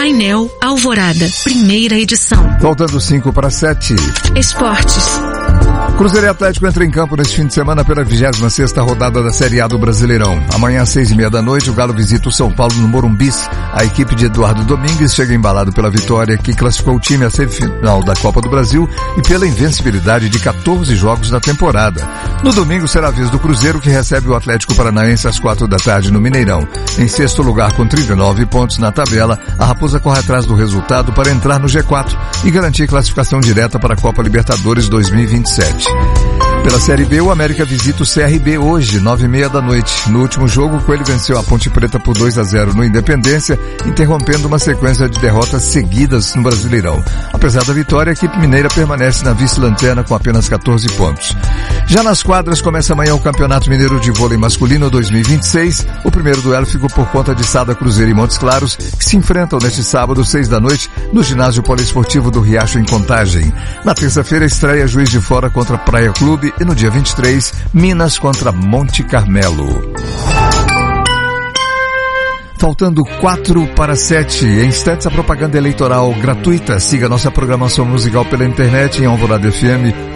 Painel Alvorada, primeira edição. Faltando 5 para 7. Esportes. Cruzeiro e Atlético entram em campo neste fim de semana pela 26ª rodada da Série A do Brasileirão. Amanhã às 6h30 o Galo visita o São Paulo no Morumbi. A equipe de Eduardo Domingues chega embalado pela vitória que classificou o time à semifinal da Copa do Brasil e pela invencibilidade de 14 jogos da temporada. No domingo será a vez do Cruzeiro, que recebe o Atlético Paranaense às 4h no Mineirão. Em sexto lugar com 39 pontos na tabela, a Raposa corre atrás do resultado para entrar no G4 e garantir classificação direta para a Copa Libertadores 2027. Pela Série B, o América visita o CRB hoje, 9h30. No último jogo, o Coelho venceu a Ponte Preta por 2-0 no Independência, interrompendo uma sequência de derrotas seguidas no Brasileirão. Apesar da vitória, a equipe mineira permanece na vice-lanterna com apenas 14 pontos. Já nas quadras, começa amanhã o Campeonato Mineiro de Vôlei Masculino 2026. O primeiro duelo ficou por conta de Sada Cruzeiro e Montes Claros, que se enfrentam neste sábado, 6h, no ginásio poliesportivo do Riacho, em Contagem. Na terça-feira, estreia Juiz de Fora contra Praia Clube e no dia 23, Minas contra Monte Carmelo. Faltando 4 para 7, em instantes a propaganda eleitoral gratuita. Siga nossa programação musical pela internet em alvoradafm.com.br.